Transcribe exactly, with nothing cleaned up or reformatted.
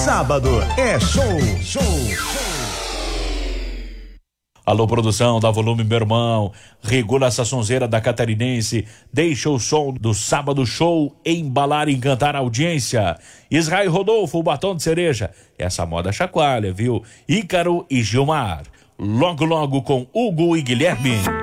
Sábado é show, show, show. Alô, produção, dá volume, meu irmão. Regula essa sonzeira da catarinense. Deixa o som do Sábado Show embalar e encantar a audiência. Israel Rodolfo, o batom de cereja. Essa moda chacoalha, viu? Ícaro e Gilmar. Logo, logo com Hugo e Guilherme.